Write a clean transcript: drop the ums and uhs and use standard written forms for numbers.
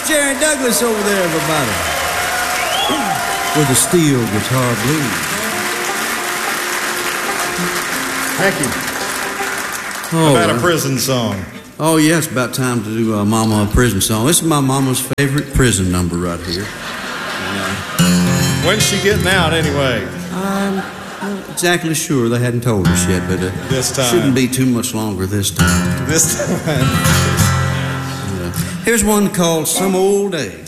Jerry Douglas over there, everybody. With a steel guitar blues. Thank you. About a prison song. Oh, yeah, it's about time to do Mama a prison song. This is my mama's favorite prison number right here. When's she getting out, anyway? I'm not exactly sure. They hadn't told us yet, but this time shouldn't be too much longer this time. This time. Here's one called Some Old Day.